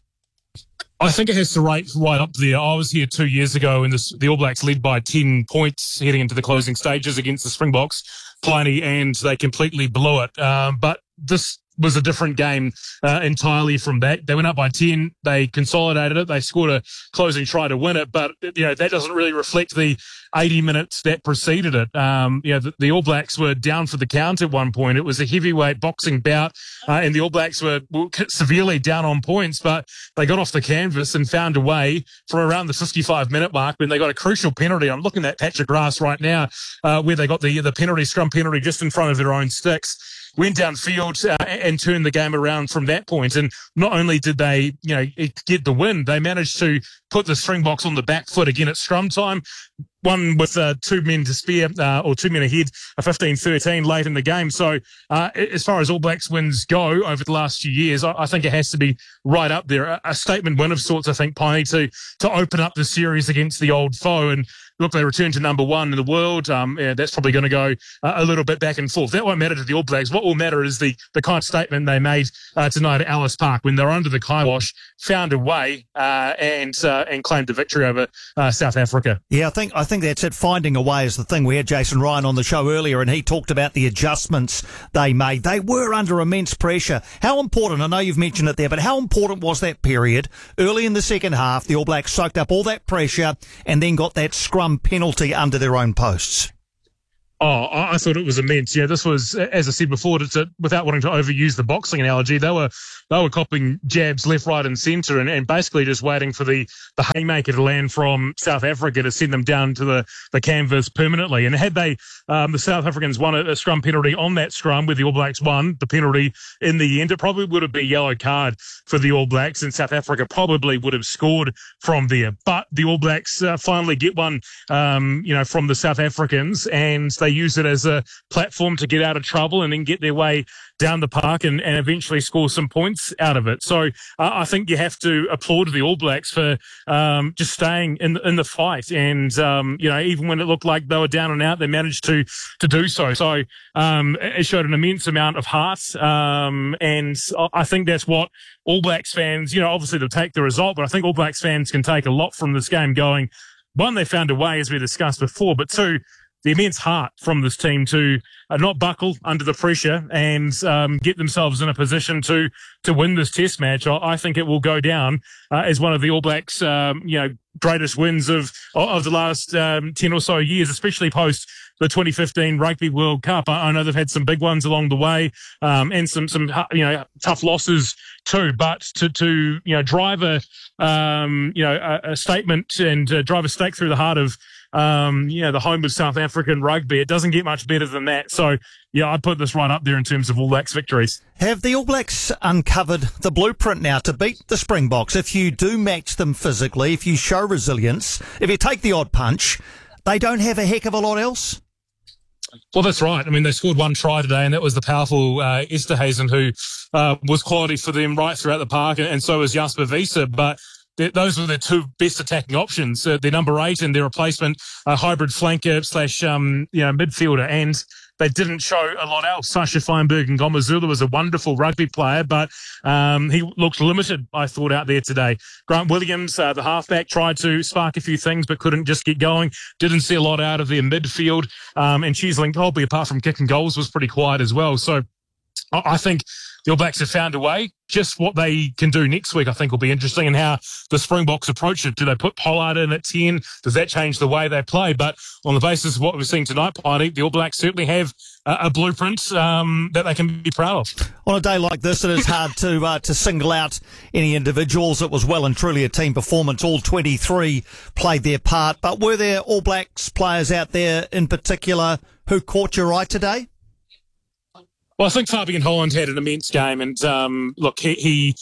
I think it has to rate right up there. I was here two years ago, and this, the All Blacks led by ten points heading into the closing stages against the Springboks, Pliny, and they completely blew it. Um, but this was a different game uh, entirely from that. They went up by ten. They consolidated it. They scored a closing try to win it, but you know that doesn't really reflect the eighty minutes that preceded it. Um, you know, the, the All Blacks were down for the count at one point. It was a heavyweight boxing bout, uh, and the All Blacks were, were severely down on points, but they got off the canvas and found a way from around the fifty-five minute mark when they got a crucial penalty. I'm looking at patch of grass right now, uh, where they got the the penalty, scrum penalty, just in front of their own sticks. Went downfield uh, and turned the game around from that point. And not only did they, you know, get the win, they managed to put the Springboks on the back foot again at scrum time. One with uh, two men to spare, uh, or two men ahead, a fifteen thirteen late in the game. So uh, as far as All Blacks wins go over the last few years, I, I think it has to be right up there. A, a statement win of sorts, I think, Piney, to, to open up the series against the old foe. And look, they returned to number one in the world. Um, yeah, that's probably going to go uh, a little bit back and forth. That won't matter to the All Blacks. What will matter is the, the kind of statement they made uh, tonight at Ellis Park when they're under the kibosh, found a way uh, and uh, and claimed a victory over uh, South Africa. Yeah, I think I think think that's it. Finding a way is the thing. We had Jason Ryan on the show earlier, and he talked about the adjustments they made. They were under immense pressure. How important, I know you've mentioned it there, but how important was that period early in the second half? The All Blacks soaked up all that pressure and then got that scrum penalty under their own posts. Oh, I thought it was immense. Yeah, this was, as I said before, to, to, without wanting to overuse the boxing analogy, they were they were copping jabs left, right, and centre, and, and basically just waiting for the, the haymaker to land from South Africa to send them down to the, the canvas permanently. And had they, um, the South Africans won a, a scrum penalty on that scrum, where the All Blacks won the penalty in the end, it probably would have been a yellow card for the All Blacks, and South Africa probably would have scored from there. But the All Blacks uh, finally get one, um, you know, from the South Africans, and they use it as a platform to get out of trouble and then get their way down the park and, and eventually score some points out of it. So uh, I think you have to applaud the All Blacks for um, just staying in the, in the fight. And, um, you know, even when it looked like they were down and out, they managed to to do so. So um, it showed an immense amount of heart. Um, and I think that's what All Blacks fans, you know, obviously they'll take the result, but I think All Blacks fans can take a lot from this game going, one, they found a way, as we discussed before, but two, the immense heart from this team to uh, not buckle under the pressure and um, get themselves in a position to to win this Test match. I, I think it will go down uh, as one of the All Blacks, um, you know, greatest wins of of the last um, ten or so years, especially post the twenty fifteen Rugby World Cup. I, I know they've had some big ones along the way um, and some some you know tough losses too. But to to you know drive a um, you know a, a statement and uh, drive a stake through the heart of Um, you know, the home of South African rugby. It doesn't get much better than that. So, yeah, I'd put this right up there in terms of All Blacks victories. Have the All Blacks uncovered the blueprint now to beat the Springboks? If you do match them physically, if you show resilience, if you take the odd punch, they don't have a heck of a lot else? Well, that's right. I mean, they scored one try today, and that was the powerful uh, Esterhuizen, who uh, was quality for them right throughout the park, and, and so was Jasper Wiese. But those were their two best attacking options. Uh, their number eight and their replacement, uh, hybrid flanker slash um, you know midfielder, and they didn't show a lot else. Sasha Feinberg and Ngomazulu was a wonderful rugby player, but um, he looked limited, I thought, out there today. Grant Williams, uh, the halfback, tried to spark a few things but couldn't just get going. Didn't see a lot out of their midfield. Um, and Cheeseling Colby, apart from kicking goals, was pretty quiet as well. So I, I think the All Blacks have found a way. Just what they can do next week, I think, will be interesting, and how the Springboks approach it. Do they put Pollard in at ten? Does that change the way they play? But on the basis of what we've seen tonight, Piney, the All Blacks certainly have a, a blueprint um, that they can be proud of. On a day like this, it is hard to uh, to single out any individuals. It was well and truly a team performance. All twenty-three played their part. But were there All Blacks players out there in particular who caught your eye today? Well, I think Fabian Holland had an immense game, and um, look, he, he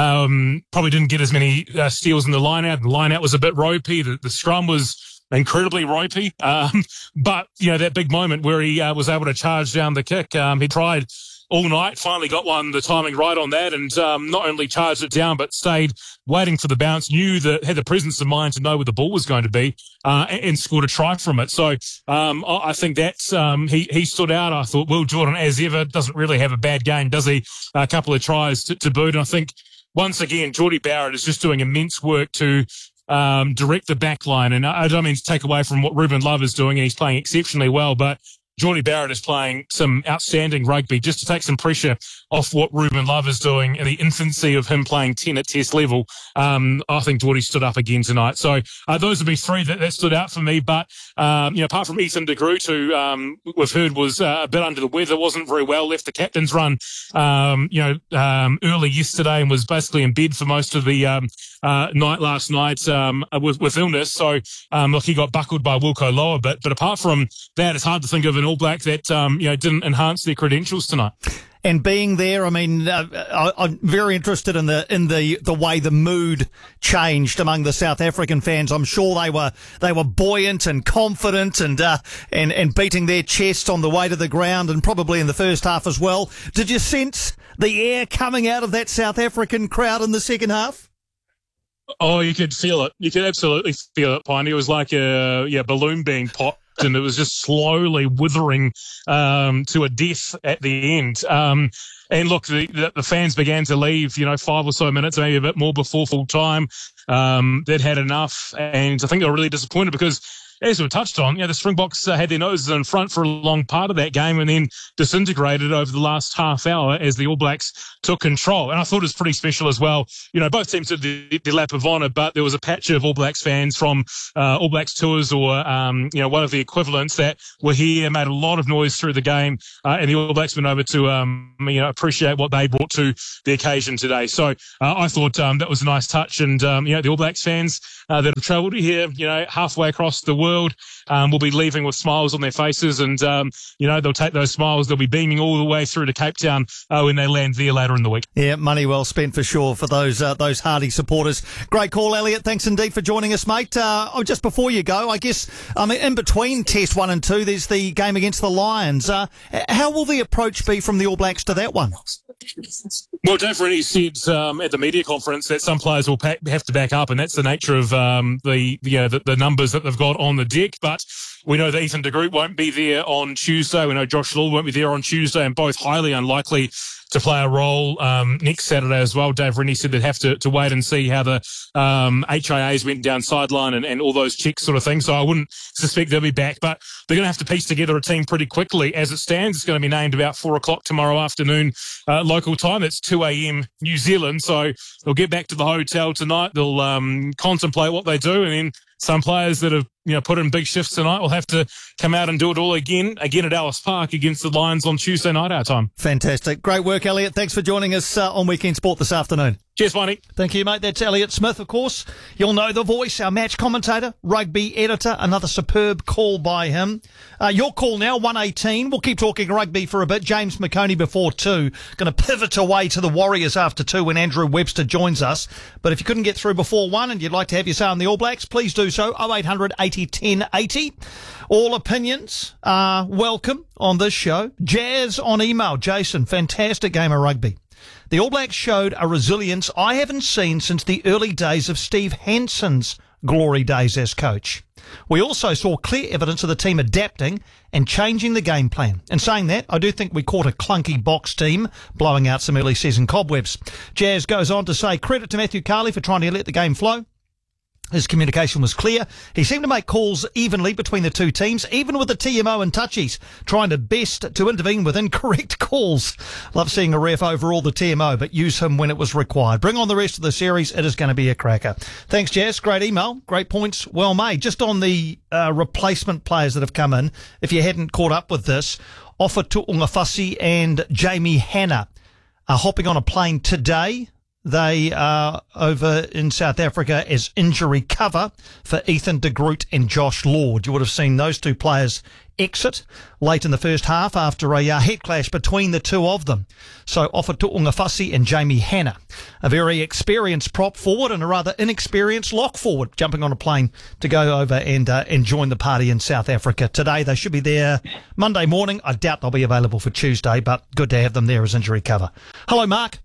um, probably didn't get as many uh, steals in the line-out. The line-out was a bit ropey. The, the scrum was incredibly ropey. Um, but, you know, that big moment where he uh, was able to charge down the kick, um, he tried all night, finally got one, the timing right on that, and um, not only charged it down, but stayed waiting for the bounce, knew that, had the presence of mind to know where the ball was going to be, uh, and, and scored a try from it. So um, I, I think that's, um, he, he stood out. I thought Will Jordan, as ever, doesn't really have a bad game, does he? A couple of tries to, to boot. And I think, once again, Geordie Barrett is just doing immense work to um, direct the back line. And I, I don't mean to take away from what Ruben Love is doing, and he's playing exceptionally well, but Geordie Barrett is playing some outstanding rugby just to take some pressure off what Ruben Love is doing in the infancy of him playing ten at Test level. Um, I think Geordie stood up again tonight. So uh, those would be three that, that stood out for me. But, um, you know, apart from Ethan de Groot, who um, we've heard was uh, a bit under the weather, wasn't very well, left the captain's run, um, you know, um, early yesterday and was basically in bed for most of the um, uh, night last night um, with, with illness. So, um, look, he got buckled by Wilco Low a bit. But apart from that, it's hard to think of an All Black that, um, you know, didn't enhance their credentials tonight. And being there, I mean, uh, I, I'm very interested in the in the the way the mood changed among the South African fans. I'm sure they were they were buoyant and confident and uh, and and beating their chests on the way to the ground, and probably in the first half as well. Did you sense the air coming out of that South African crowd in the second half? Oh, you could feel it. You could absolutely feel it, Piney. It was like a yeah balloon being popped, and it was just slowly withering um, to a death at the end. Um, And look, the, the, the fans began to leave, you know, five or so minutes, maybe a bit more before full time. Um, they'd had enough, and I think they were really disappointed because, as we touched on, you know, the Springboks uh, had their noses in front for a long part of that game and then disintegrated over the last half hour as the All Blacks took control. And I thought it was pretty special as well. You know, both teams did the, the lap of honour, but there was a patch of All Blacks fans from uh, All Blacks tours or, um, you know, one of the equivalents that were here, made a lot of noise through the game, uh, and the All Blacks went over to, um, you know, appreciate what they brought to the occasion today. So uh, I thought um, that was a nice touch. And, um, you know, the All Blacks fans uh, that have travelled here, you know, halfway across the world, Um, will be leaving with smiles on their faces, and um, you know, they'll take those smiles, they'll be beaming all the way through to Cape Town uh, when they land there later in the week. Yeah, money well spent for sure for those uh, those hardy supporters. Great call, Elliot. Thanks indeed for joining us, mate. Uh, oh, just before you go, I guess I mean in between Test one and two, there's the game against the Lions. Uh, how will the approach be from the All Blacks to that one? Well, Dave Rennie said um, at the media conference that some players will pack, have to back up, and that's the nature of um, the, you know, the the numbers that they've got on the deck. But we know that Ethan de Groot won't be there on Tuesday. We know Josh Law won't be there on Tuesday, and both highly unlikely to play a role um, next Saturday as well. Dave Rennie said they'd have to, to wait and see how the um, H I As went down sideline and, and all those checks sort of things. So I wouldn't suspect they'll be back, but they're going to have to piece together a team pretty quickly. As it stands, it's going to be named about four o'clock tomorrow afternoon uh, local time. It's two a.m. New Zealand. So they'll get back to the hotel tonight. They'll um, contemplate what they do, and then some players that have, you know, put in big shifts tonight will have to come out and do it all again, again at Ellis Park against the Lions on Tuesday night our time. Fantastic. Great work, Elliot. Thanks for joining us uh, on Weekend Sport this afternoon. Cheers, Monty. Thank you, mate. That's Elliot Smith, of course. You'll know the voice, our match commentator, rugby editor. Another superb call by him. Uh, your call now, one eighteen. We'll keep talking rugby for a bit. James McConey before two. Going to pivot away to the Warriors after two when Andrew Webster joins us. But if you couldn't get through before one and you'd like to have your say on the All Blacks, please do so. oh eight hundred eighty ten eighty. All opinions are welcome on this show. Jazz on email. Jason, fantastic game of rugby. The All Blacks showed a resilience I haven't seen since the early days of Steve Hanson's glory days as coach. We also saw clear evidence of the team adapting and changing the game plan. And saying that, I do think we caught a clunky box team blowing out some early season cobwebs. Jazz goes on to say credit to Matthew Carley for trying to let the game flow. His communication was clear. He seemed to make calls evenly between the two teams, even with the T M O and touchies, trying to best to intervene with incorrect calls. Love seeing a ref over all the T M O, but use him when it was required. Bring on the rest of the series. It is going to be a cracker. Thanks, Jazz. Great email. Great points. Well made. Just on the uh, replacement players that have come in, if you hadn't caught up with this, Ofa Tu'ungafasi and Jamie Hanna are hopping on a plane today. They are over in South Africa as injury cover for Ethan de Groot and Josh Lord. You would have seen those two players exit late in the first half after a uh, head clash between the two of them. So Ofa Tu'ungafasi and Jamie Hanna, a very experienced prop forward and a rather inexperienced lock forward, jumping on a plane to go over and uh, and join the party in South Africa today. They should be there Monday morning. I doubt they'll be available for Tuesday, but good to have them there as injury cover. Hello, Mark.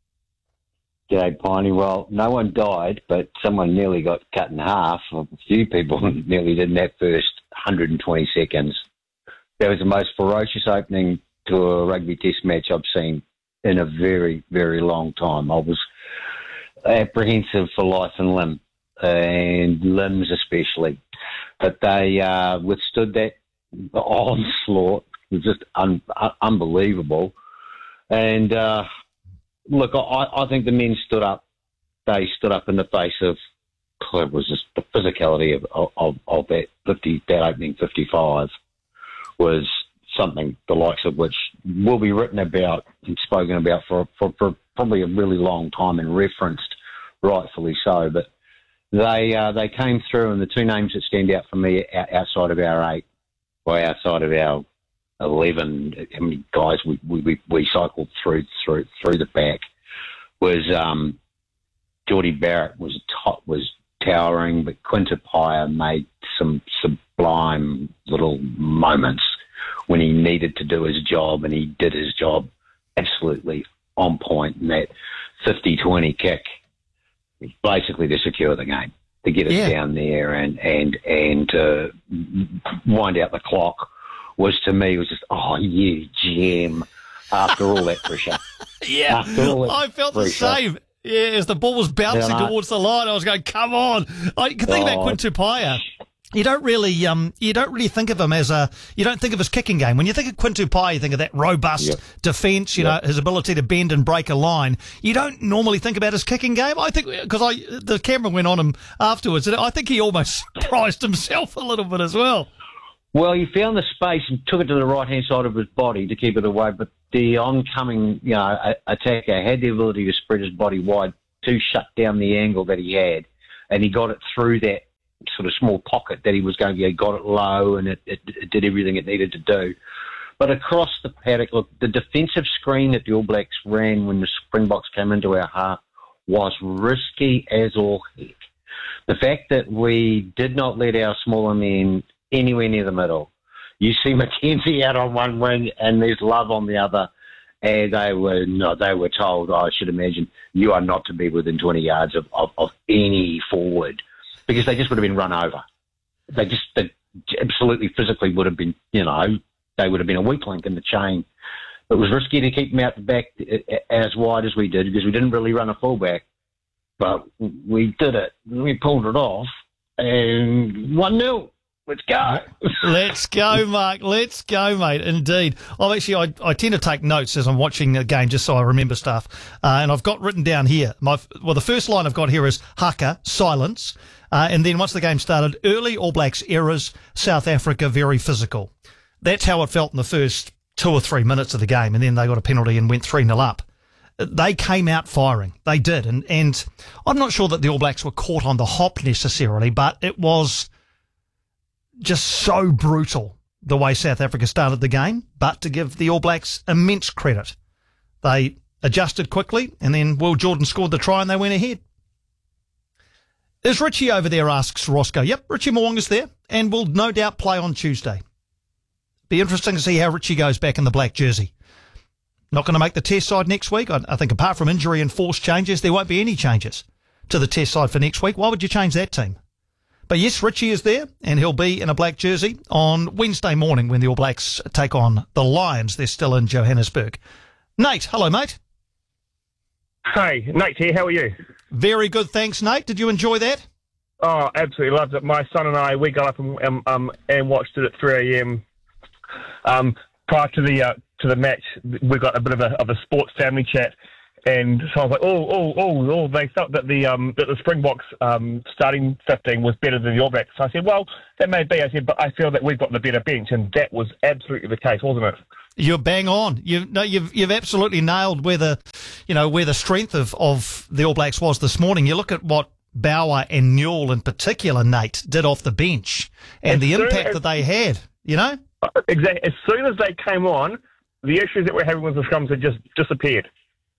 G'day, Piney. Well, no one died, but someone nearly got cut in half. A few people nearly did in that first one hundred twenty seconds. That was the most ferocious opening to a rugby test match I've seen in a very, very long time. I was apprehensive for life and limb, and limbs especially. But they uh, withstood that onslaught. It was just un- unbelievable. And... Uh, Look, I, I think the men stood up. They stood up in the face of, it was just the physicality of, of, of that fifty, that opening fifty-five was something the likes of which will be written about and spoken about for, for, for probably a really long time and referenced, rightfully so. But they uh, they came through, and the two names that stand out for me outside of our eight, or outside of our eleven, how many guys we, we, we cycled through through through the back, was um, Geordie Barrett was top, was towering, but Quinta Paya made some sublime little moments when he needed to do his job, and he did his job absolutely on point. And that fifty twenty kick, basically to secure the game, to get it yeah. down there and and and uh, wind out the clock, was to me was just, oh, you gem. after all that pressure. Yeah, After all that I felt the pressure. same. Yeah, as the ball was bouncing Yeah, no. towards the line, I was going, "Come on!" I can think about Oh. Quinn Tupaia. You don't really, um, you don't really think of him as a. You don't think of his kicking game. When you think of Quinn Tupaia, you think of that robust Yep. defence. You Yep. know, his ability to bend and break a line. You don't normally think about his kicking game. I think because I the camera went on him afterwards, and I think he almost surprised himself a little bit as well. Well, he found the space and took it to the right-hand side of his body to keep it away, but the oncoming, you know, a- attacker had the ability to spread his body wide to shut down the angle that he had, and he got it through that sort of small pocket that he was going to get. He got it low, and it, it, it did everything it needed to do. But across the paddock, look, the defensive screen that the All Blacks ran when the Springboks came into our half was risky as all heck. The fact that we did not let our smaller men anywhere near the middle. You see Mackenzie out on one wing and there's Love on the other, and they were no, they were told, I should imagine, you are not to be within twenty yards of, of, of any forward, because they just would have been run over. They just they absolutely physically would have been, you know, they would have been a weak link in the chain. It was risky to keep them out the back as wide as we did because we didn't really run a fullback, but we did it. We pulled it off, and one nil. Let's go. Let's go, Mark. Let's go, mate. Indeed. I'm actually, I, I tend to take notes as I'm watching the game just so I remember stuff. Uh, and I've got written down here, my well, the first line I've got here is haka, silence. Uh, and then once the game started, early All Blacks errors, South Africa very physical. That's how it felt in the first two or three minutes of the game. And then they got a penalty and went three nil up. They came out firing. They did. And, and I'm not sure that the All Blacks were caught on the hop necessarily, but it was just so brutal the way South Africa started the game, but to give the All Blacks immense credit. They adjusted quickly, and then Will Jordan scored the try and they went ahead. Is Richie over there, asks Roscoe. Yep, Richie Mo'unga's there and will no doubt play on Tuesday. Be interesting to see how Richie goes back in the black jersey. Not going to make the test side next week. I, I think apart from injury and force changes, there won't be any changes to the test side for next week. Why would you change that team? But yes, Richie is there, and he'll be in a black jersey on Wednesday morning when the All Blacks take on the Lions. They're still in Johannesburg. Nate, hello, mate. Hey, Nate here. How are you? Very good, thanks, Nate. Did you enjoy that? Oh, absolutely loved it. My son and I, we got up and um, um and watched it at three a.m. Um, prior to the uh, to the match, we got a bit of a of a sports family chat. And so I was like, oh, oh, oh, oh, they felt that the um, that the Springboks um, starting fifteen was better than the All Blacks. So I said, well, that may be. I said, but I feel that we've got the better bench, and that was absolutely the case, wasn't it? You're bang on. You've no, you've you've absolutely nailed where the, you know, where the strength of, of the All Blacks was this morning. You look at what Bauer and Newell in particular, Nate, did off the bench, and As the soon impact as- that they had. You know, Exactly. As soon as they came on, the issues that we're having with the scrums had just disappeared.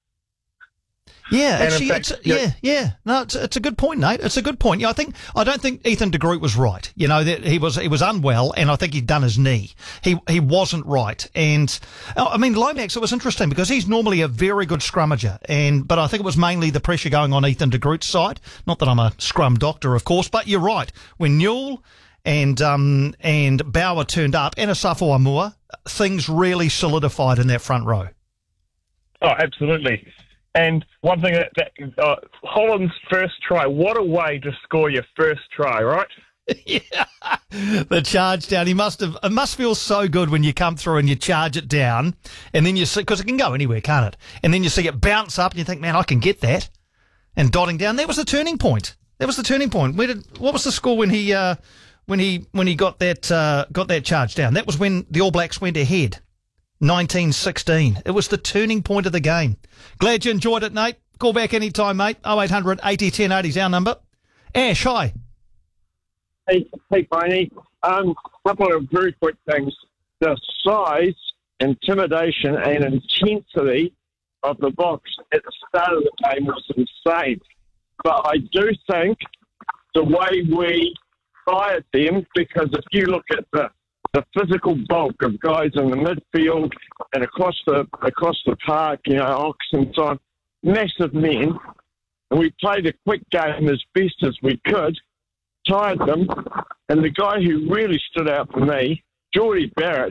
Yeah, And in actually, fact, it's, you know- yeah, yeah. No, it's, it's a good point, Nate. It's a good point. Yeah, I think I don't think Ethan de Groot was right. You know, that he was he was unwell, and I think he'd done his knee. He he wasn't right, and I mean Lomax. It was interesting because he's normally a very good scrummager, and but I think it was mainly the pressure going on Ethan de Groot's side. Not that I'm a scrum doctor, of course, but you're right. When Newell and um and Bauer turned up, and Asafo Amua, things really solidified in that front row. Oh, absolutely. And one thing that, that uh, Holland's first try, what a way to score your first try, right? Yeah, the charge down. He must have. It must feel so good when you come through and you charge it down, and then you see, because it can go anywhere, can't it? And then you see it bounce up, and you think, man, I can get that. And dotting down, that was the turning point. That was the turning point. Where did what was the score when he uh, when he when he got that uh, got that charge down? That was when the All Blacks went ahead. nineteen sixteen. It was the turning point of the game. Glad you enjoyed it, Nate. Call back anytime, mate. oh eight hundred eighty ten eighty is our number. Ash, hi. Hey, hey, Piney. Um, a couple of very quick things. The size, intimidation, and intensity of the box at the start of the game was insane. But I do think the way we fired them, because if you look at the the physical bulk of guys in the midfield and across the across the park, you know, Ox and so on, massive men, and we played a quick game as best as we could, tired them, and the guy who really stood out for me, Geordie Barrett,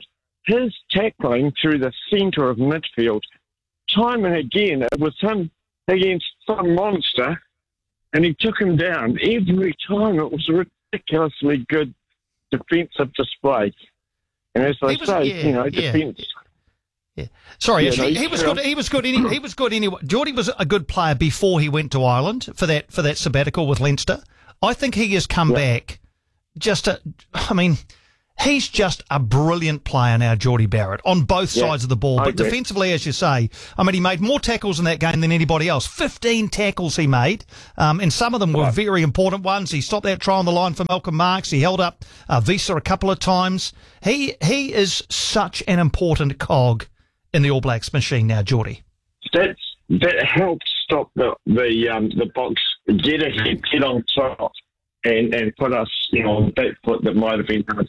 his tackling through the centre of midfield, time and again, it was him against some monster, and he took him down every time. It was a ridiculously good defensive display. And as I was, say, yeah, you know, yeah. defence. Yeah. Sorry, Yeah, actually, no, he was you know. good. He was good. Any, he was good anyway. Geordie was a good player before he went to Ireland for that for that sabbatical with Leinster. I think he has come back. Just a, I mean, he's just a brilliant player now, Geordie Barrett, on both Yeah, sides of the ball. I But agree. defensively, as you say, I mean, he made more tackles in that game than anybody else. Fifteen tackles he made, um, and some of them were very important ones. He stopped that try on the line for Malcolm Marks. He held up uh, Visa a couple of times. He he is such an important cog in the All Blacks machine now, Geordie. That's, that helped stop the the um, the Box get ahead, get on top, and, and put us, you know, on that foot that might have been hard.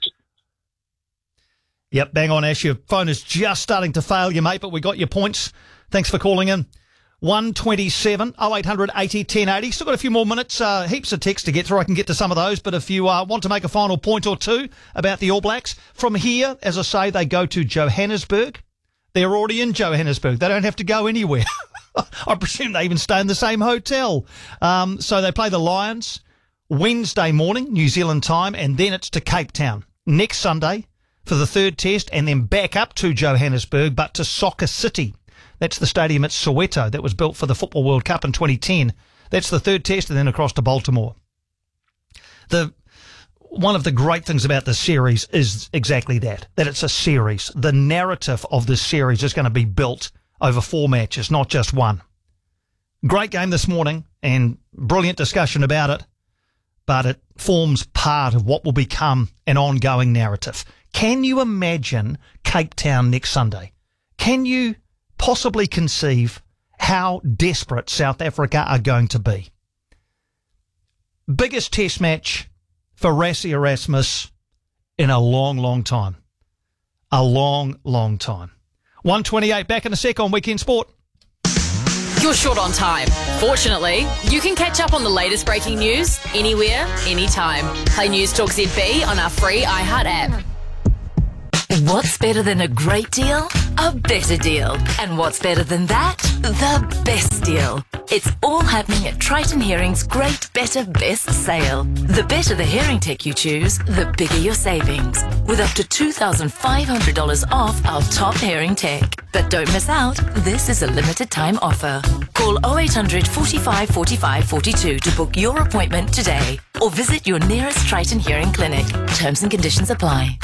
Yep, bang on, Ash. Your phone is just starting to fail you, mate, but we got your points. Thanks for calling in. one twenty-seven, oh eight hundred eighty ten eighty. Still got a few more minutes, uh, heaps of text to get through. I can get to some of those, but if you uh, want to make a final point or two about the All Blacks, from here, as I say, they go to Johannesburg. They're already in Johannesburg. They don't have to go anywhere. I presume they even stay in the same hotel. Um, so they play the Lions Wednesday morning, New Zealand time, and then it's to Cape Town next Sunday for the third test, and then back up to Johannesburg, but to Soccer City. That's the stadium at Soweto that was built for the Football World Cup in twenty ten. That's the third test, and then across to Baltimore. The One of the great things about this series is exactly that, that it's a series. The narrative of this series is going to be built over four matches, not just one. Great game this morning and brilliant discussion about it, but it forms part of what will become an ongoing narrative. Can you imagine Cape Town next Sunday? Can you possibly conceive how desperate South Africa are going to be? Biggest test match for Rassie Erasmus in a long, long time. A long, long time. one twenty-eight, back in a sec on Weekend Sport. You're short on time. Fortunately, you can catch up on the latest breaking news anywhere, anytime. Play News Talk Z B on our free iHeart app. What's better than a great deal? A better deal. And what's better than that? The best deal. It's all happening at Triton Hearing's Great Better Best Sale. The better the hearing tech you choose, the bigger your savings. With up to two thousand five hundred dollars off our top hearing tech. But don't miss out, this is a limited time offer. Call oh eight hundred, forty-five, forty-five, forty-two to book your appointment today. Or visit your nearest Triton Hearing clinic. Terms and conditions apply.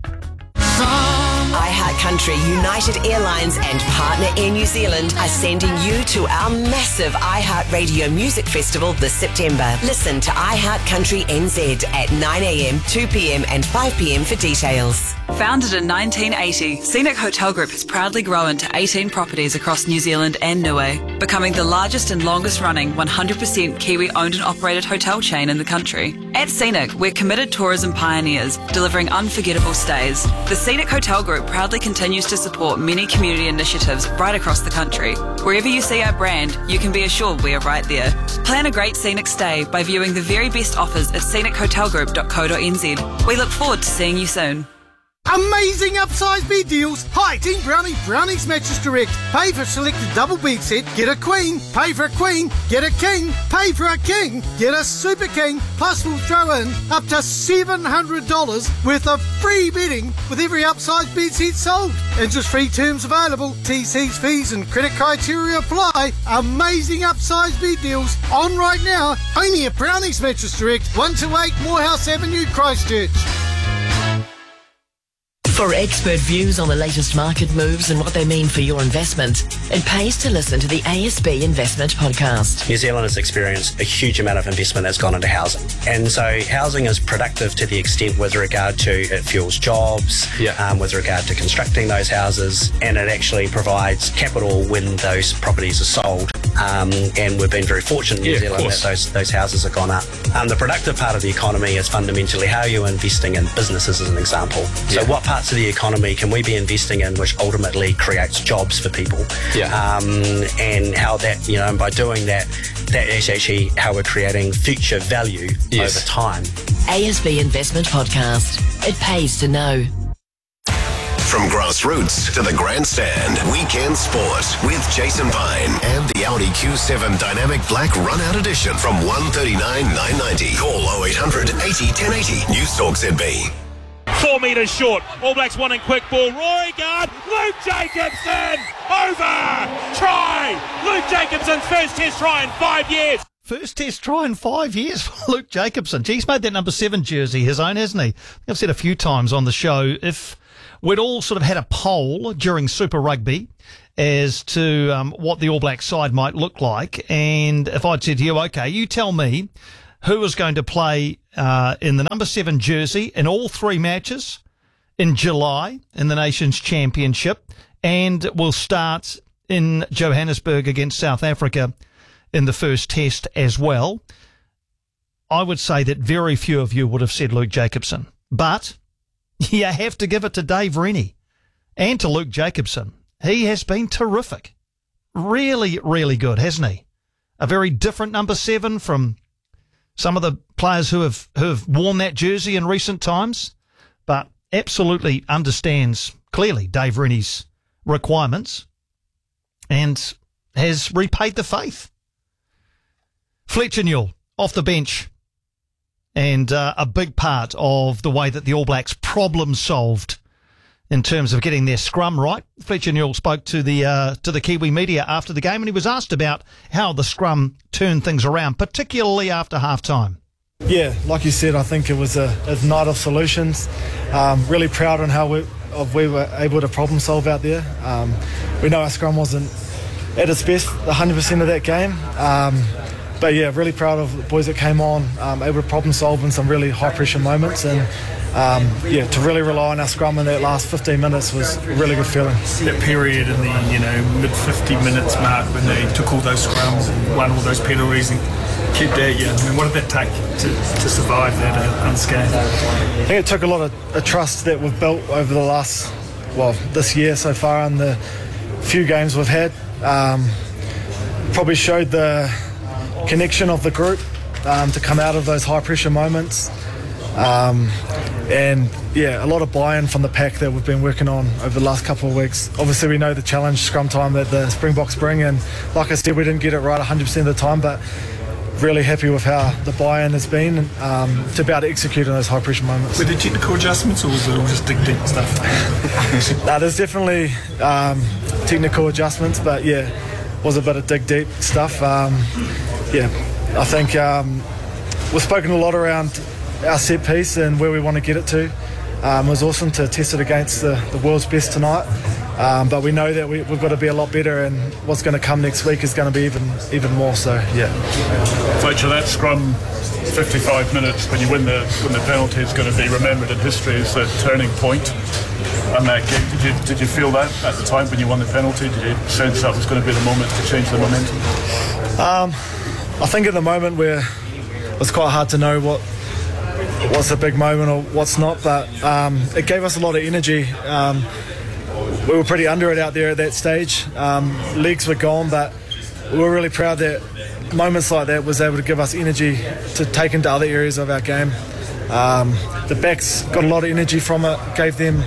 iHeart Country, United Airlines and partner Air New Zealand are sending you to our massive iHeart Radio Music Festival this September. Listen to iHeart Country N Z at nine a.m, two p.m. and five p.m. for details. Founded in nineteen eighty, Scenic Hotel Group has proudly grown to eighteen properties across New Zealand and Niue, becoming the largest and longest running one hundred percent Kiwi owned and operated hotel chain in the country. At Scenic, we're committed tourism pioneers, delivering unforgettable stays. The Scenic Hotel Group proudly continues to support many community initiatives right across the country. Wherever you see our brand, you can be assured we are right there. Plan a great scenic stay by viewing the very best offers at scenic hotel group dot co dot n z. We look forward to seeing you soon. Amazing upsize bed deals. Hi, Team Brownie, Brownie's Mattress Direct. Pay for selected double bed set, get a queen. Pay for a queen, get a king. Pay for a king, get a super king. Plus we'll throw in up to seven hundred dollars worth of free bedding with every upsize bed set sold. Interest-free terms available. T Cs, fees and credit criteria apply. Amazing upsize bed deals on right now. Only at Brownie's Mattress Direct, one two eight Morehouse Avenue, Christchurch. For expert views on the latest market moves and what they mean for your investment, it pays to listen to the A S B Investment Podcast. New Zealand has experienced a huge amount of investment that's gone into housing. And so housing is productive to the extent with regard to it fuels jobs, yeah. um, with regard to constructing those houses, and it actually provides capital when those properties are sold. Um, and we've been very fortunate in New yeah, Zealand that those, those houses have gone up. Um, the productive part of the economy is fundamentally how you're investing in businesses, as an example. So yeah. what parts of the economy can we be investing in which ultimately creates jobs for people? Yeah. Um, and how that, you know, and by doing that, that is actually how we're creating future value yes. over time. A S B Investment Podcast. It pays to know. From grassroots to the grandstand, Weekend Sport with Jason Pine and the Audi Q seven Dynamic Black Run-Out Edition from one thirty-nine nine ninety. Call oh eight hundred eighty ten eighty. News Talk Z B. Four metres short. All Blacks wanting quick ball. Rory Guard. Luke Jacobson. Over. Try. Luke Jacobson's first test try in five years. First test try in five years for Luke Jacobson. Gee, he's made that number seven jersey his own, hasn't he? I've said a few times on the show, if we'd all sort of had a poll during Super Rugby as to um, what the All Black side might look like, and if I'd said to you, okay, you tell me who is going to play uh, in the number seven jersey in all three matches in July in the Nations Championship, and will start in Johannesburg against South Africa in the first test as well, I would say that very few of you would have said Luke Jacobson. But you have to give it to Dave Rennie and to Luke Jacobson. He has been terrific. Really, really good, hasn't he? A very different number seven from some of the players who have, who have worn that jersey in recent times, but absolutely understands clearly Dave Rennie's requirements and has repaid the faith. Fletcher Newell off the bench, and uh, a big part of the way that the All Blacks problem solved in terms of getting their scrum right. Fletcher Newell spoke to the uh, to the Kiwi media after the game, and he was asked about how the scrum turned things around, particularly after half time. Yeah, like you said, I think it was a, a night of solutions. Um, really proud on how we, of we were able to problem solve out there. Um, we know our scrum wasn't at its best one hundred percent of that game. Um, But yeah, really proud of the boys that came on, um, able to problem solve in some really high pressure moments, and um, yeah, to really rely on our scrum in that last fifteen minutes was a really good feeling. That period in the you know mid fifty minutes mark when they took all those scrums and won all those penalties and kept at you. I mean, what did that take to, to survive that uh, unscathed? I think it took a lot of, of trust that we've built over the last, well, this year so far, and the few games we've had. Um, probably showed the connection of the group um, to come out of those high pressure moments, um, and yeah, a lot of buy-in from the pack that we've been working on over the last couple of weeks. Obviously we know the challenge scrum time that the Springboks bring, and like I said, we didn't get it right one hundred percent of the time, but really happy with how the buy-in has been um, to be able to execute in those high pressure moments. Were there technical adjustments, or was it all just dig deep stuff? No, there's definitely um, technical adjustments, but yeah, was a bit of dig deep stuff. Um, yeah, I think um, we've spoken a lot around our set piece and where we want to get it to. Um, it was awesome to test it against the, the world's best tonight, um, but we know that we, we've got to be a lot better, and what's going to come next week is going to be even even more so. Yeah. Fletcher, that scrum, fifty-five minutes when you win the win the penalty is going to be remembered in history as a turning point. And that game, did you did you feel that at the time when you won the penalty? Did you sense that was going to be the moment to change the momentum? Um, I think at the moment where it's quite hard to know what what's a big moment or what's not, but um, it gave us a lot of energy. Um, we were pretty under it out there at that stage. Um, legs were gone, but we were really proud that moments like that was able to give us energy to take into other areas of our game. Um, the backs got a lot of energy from it, gave them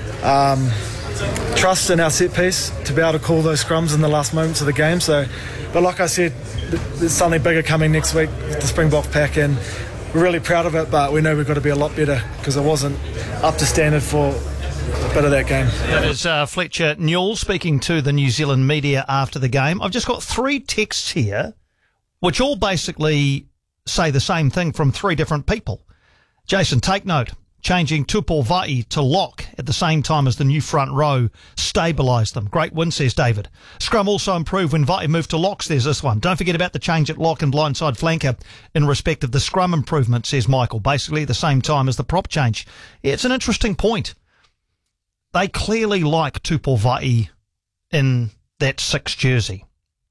um, trust in our set piece to be able to call those scrums in the last moments of the game. So, but like I said, there's something bigger coming next week with the Springboks pack, and we're really proud of it, but we know we've got to be a lot better because it wasn't up to standard for a bit of that game. That is uh, Fletcher Newell speaking to the New Zealand media after the game. I've just got three texts here which all basically say the same thing from three different people. Jason, take note. Changing Tupou Vaa'i to lock at the same time as the new front row stabilised them. Great win, says David. Scrum also improved when Vaa'i moved to locks. There's this one. Don't forget about the change at lock and blindside flanker in respect of the scrum improvement, says Michael. Basically at the same time as the prop change. Yeah, it's an interesting point. They clearly like Tupou Vaa'i in that six jersey.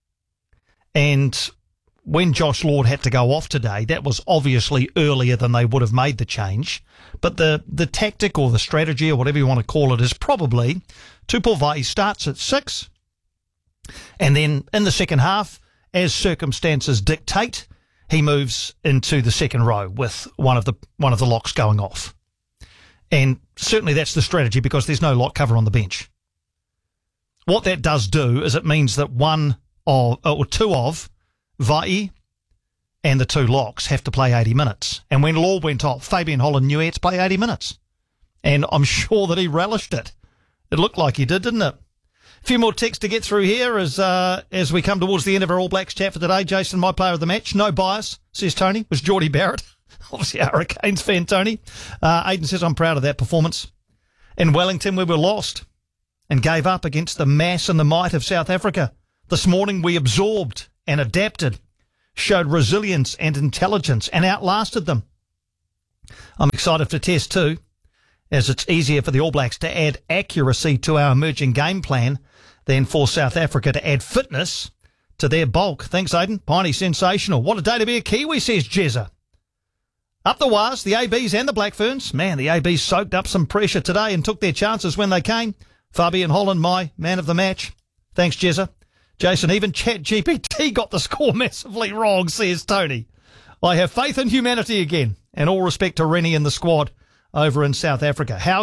And when Josh Lord had to go off today, that was obviously earlier than they would have made the change. But the, the tactic or the strategy or whatever you want to call it is probably Tupou Vaa'i starts at six, and then in the second half, as circumstances dictate, he moves into the second row with one of the one of the locks going off. And certainly that's the strategy because there's no lock cover on the bench. What that does do is it means that one of, or two of, Vai and the two locks have to play eighty minutes. And when Law went off, Fabian Holland knew he had to play eighty minutes. And I'm sure that he relished it. It looked like he did, didn't it? A few more texts to get through here as uh, as we come towards the end of our All Blacks chat for today. Jason, my player of the match, no bias, says Tony, was Geordie Barrett. Obviously a Hurricanes fan, Tony. Uh, Aidan says, I'm proud of that performance. In Wellington, we were lost and gave up against the mass and the might of South Africa. This morning we absorbed and adapted, showed resilience and intelligence and outlasted them. I'm excited for Test two, as it's easier for the All Blacks to add accuracy to our emerging game plan than for South Africa to add fitness to their bulk. Thanks, Aidan. Piney, sensational. What a day to be a Kiwi, says Jezza. Up the Waz, the A Bs and the Black Ferns. Man, the A Bs soaked up some pressure today and took their chances when they came. Fabian Holland, my man of the match. Thanks, Jezza. Jason, even ChatGPT got the score massively wrong, says Tony. I have faith in humanity again, and all respect to Rennie and the squad over in South Africa. How